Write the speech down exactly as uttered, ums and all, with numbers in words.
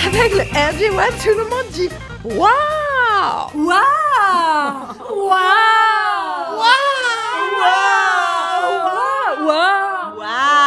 Avec le R J one, tout le monde dit waouh! Waouh! Waouh! Waouh! Waouh! Waouh! Waouh!